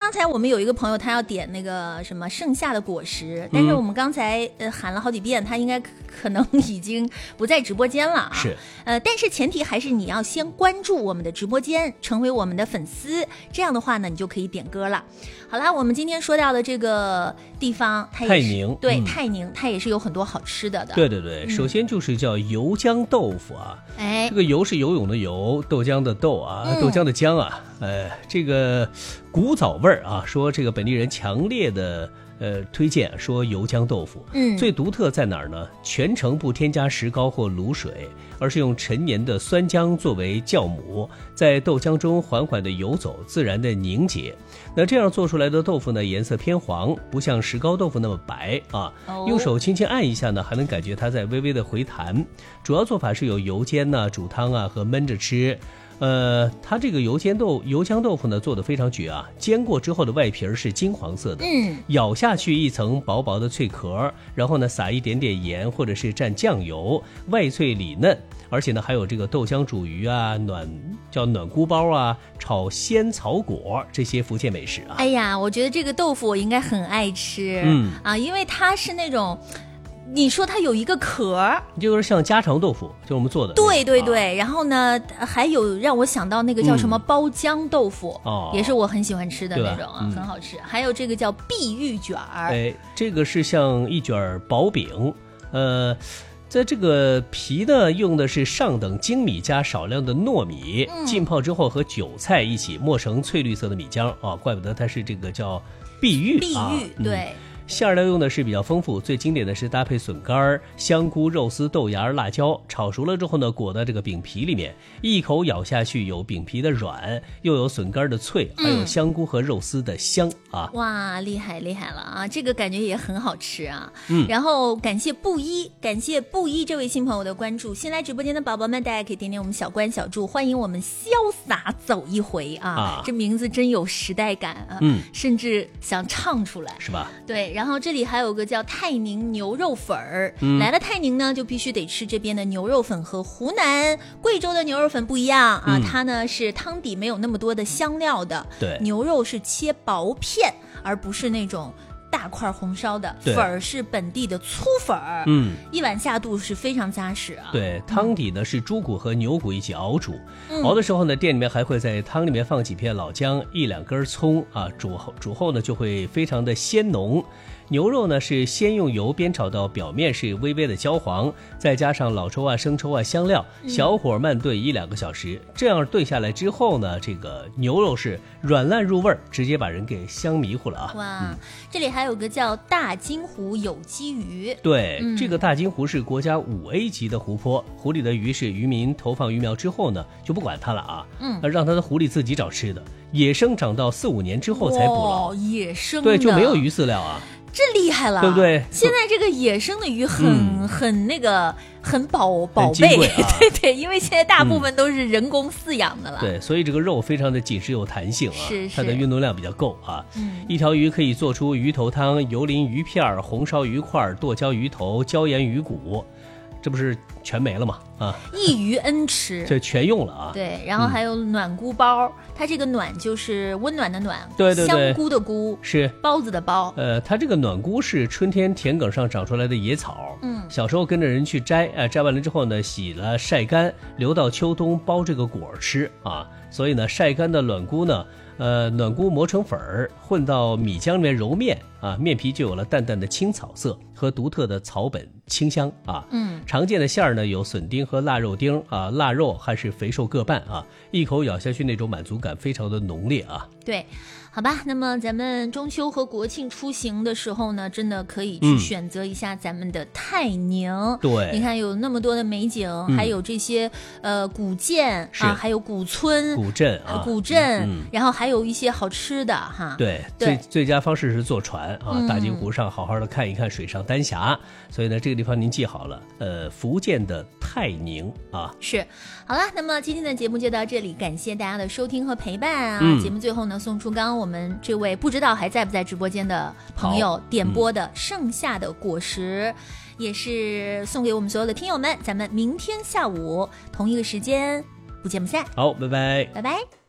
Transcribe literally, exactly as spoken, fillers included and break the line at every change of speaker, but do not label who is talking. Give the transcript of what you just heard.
刚才我们有一个朋友，他要点那个什么盛夏的果实，但是我们刚才、嗯、呃喊了好几遍，他应该可能已经不在直播间了啊。
是，
呃，但是前提还是你要先关注我们的直播间，成为我们的粉丝，这样的话呢，你就可以点歌了。好啦，我们今天说到的这个地方，它也是
泰宁，
对、
嗯、
泰宁，它也是有很多好吃的的。
对对对，首先就是叫油浆豆腐啊，
哎、
嗯，这个油是游泳的游，豆浆的豆啊，
嗯、
豆浆的浆啊，呃，这个古早味儿啊，说这个本地人强烈的呃推荐说油浆豆腐，
嗯，
最独特在哪儿呢？全程不添加石膏或卤水，而是用陈年的酸浆作为酵母，在豆浆中缓缓地游走，自然地凝结。那这样做出来的豆腐呢，颜色偏黄，不像石膏豆腐那么白啊。
哦、
用手轻轻按一下呢，还能感觉它在微微的回弹。主要做法是有油煎呐、煮汤啊和焖着吃。呃，它这个油煎豆油浆豆腐呢做得非常绝啊，煎过之后的外皮是金黄色的，
嗯，
咬下去一层薄薄的脆壳，然后呢撒一点点盐或者是蘸酱油，外脆里嫩，而且呢还有这个豆浆煮鱼啊，暖叫暖菇包啊，炒仙草果这些福建美食啊。
哎呀，我觉得这个豆腐我应该很爱吃，
嗯
啊，因为它是那种。你说它有一个壳，
就是像家常豆腐，就是我们做的。
对对对、
啊，
然后呢，还有让我想到那个叫什么包浆豆腐，
嗯、哦，
也是我很喜欢吃的那种啊，
嗯、
很好吃。还有这个叫碧玉卷儿，
哎，这个是像一卷薄饼，呃。在这个皮呢，用的是上等精米加少量的糯米，
嗯、
浸泡之后和韭菜一起磨成翠绿色的米浆啊，怪不得它是这个叫碧玉。
碧玉，
啊、
对。
嗯，馅料用的是比较丰富，最经典的是搭配笋干、香菇、肉丝、豆芽、辣椒，炒熟了之后呢，裹到这个饼皮里面，一口咬下去，有饼皮的软，又有笋干的脆，还有香菇和肉丝的香、嗯、啊！
哇，厉害厉害了啊！这个感觉也很好吃啊。
嗯，
然后感谢布衣，感谢布衣这位新朋友的关注。新来直播间的宝宝们，大家可以点点我们小关小筑，欢迎我们潇洒走一回啊！啊这名字真有时代感啊，
嗯，
甚至想唱出来，
是吧？
对。然后这里还有个叫泰宁牛肉粉儿、
嗯、
来了泰宁呢就必须得吃这边的牛肉粉，和湖南贵州的牛肉粉不一样啊、嗯、它呢是汤底没有那么多的香料的，
对，
牛肉是切薄片，而不是那种大块红烧的，粉儿是本地的粗粉儿，
嗯，
一碗下肚是非常扎实啊。
对，汤底呢、嗯、是猪骨和牛骨一起熬煮、嗯、熬的时候呢，店里面还会在汤里面放几片老姜，一两根葱啊，煮后煮后呢就会非常的鲜浓。牛肉呢是先用油煸炒到表面是微微的焦黄，再加上老抽啊、生抽啊、香料，小火慢炖一两个小时。这样炖下来之后呢，这个牛肉是软烂入味，直接把人给香迷糊了啊！
哇，嗯、这里还有个叫大金湖有机鱼。
对、
嗯，
这个大金湖是国家五 A 级的湖泊，湖里的鱼是渔民投放鱼苗之后呢，就不管它了啊，
嗯，
让它的湖里自己找吃的，野生长到四五年之后才捕捞，
野生的
对，就没有鱼饲料啊。
这厉害了，
对不对？
现在这个野生的鱼很、嗯、很那个很宝宝贝，
啊、
对对，因为现在大部分都是人工饲养的了。
嗯、对，所以这个肉非常的紧实有弹性啊，
是是，
它的运动量比较够啊。
嗯，
一条鱼可以做出鱼头汤、油淋鱼片、红烧鱼块、剁椒鱼头、椒盐鱼骨。这不是全没了吗？啊，
一鱼恩吃，
这全用了啊。
对，然后还有暖菇包，嗯、它这个暖就是温暖的暖，
对对对，
香菇的菇
是
包子的包。
呃，它这个暖菇是春天田埂上长出来的野草，
嗯，
小时候跟着人去摘，呃，摘完了之后呢，洗了晒干，留到秋冬包这个果吃啊。所以呢，晒干的暖菇呢。呃，暖菇磨成粉儿，混到米浆里面揉面啊，面皮就有了淡淡的青草色和独特的草本清香啊。
嗯，
常见的馅儿呢有笋丁和腊肉丁啊，腊肉还是肥瘦各半啊，一口咬下去那种满足感非常的浓烈啊。
对。好吧，那么咱们中秋和国庆出行的时候呢，真的可以去选择一下咱们的泰宁。
嗯、对，
你看有那么多的美景，嗯、还有这些呃古建啊，还有古村、
古镇啊，
古镇、
嗯，
然后还有一些好吃的哈。
对，
对
最最佳方式是坐船啊，
嗯、
大金湖上好好的看一看水上丹霞。所以呢，这个地方您记好了，呃，福建的泰宁啊。
是，好了，那么今天的节目就到这里，感谢大家的收听和陪伴啊。
嗯、
节目最后呢，送出刚刚我们这位不知道还在不在直播间的朋友点播的《盛夏的果实》，嗯，也是送给我们所有的听友们。咱们明天下午同一个时间不见不散。
好，拜拜，
拜拜。